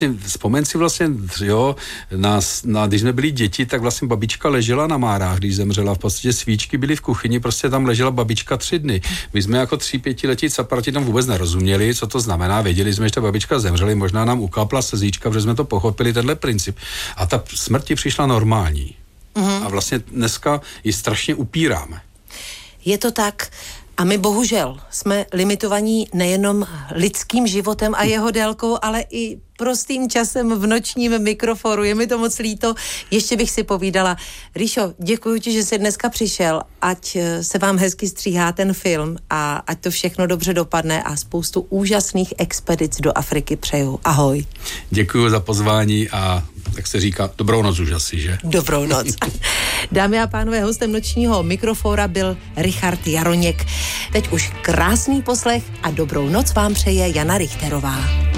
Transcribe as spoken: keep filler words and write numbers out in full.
Vzpomeň si vlastně, jo, na, na, když jsme byli děti, tak vlastně babička ležela na Márách, když zemřela, v podstatě svíčky byly v kuchyni, prostě tam ležela babička tři dny. My jsme jako tří, pětiletí caparti tam vůbec nerozuměli, co to znamená, věděli jsme, že ta babička zemřela, možná nám ukápla slzíčka, protože jsme to pochopili, tenhle princip. A ta smrt ti přišla normální. Mm-hmm. A vlastně dneska ji strašně upíráme. Je to tak. A my bohužel jsme limitovaní nejenom lidským životem a jeho délkou, ale i prostým časem v nočním mikroforu. Je mi to moc líto. Ještě bych si povídala. Ríšo, děkuji ti, že jsi dneska přišel. Ať se vám hezky stříhá ten film a ať to všechno dobře dopadne a spoustu úžasných expedic do Afriky přeju. Ahoj. Děkuji za pozvání a tak se říká dobrou noc už asi, že? Dobrou noc. Dámy a pánové, hostem nočního mikrofora byl Richard Jaroněk. Teď už krásný poslech a dobrou noc vám přeje Jana Richterová.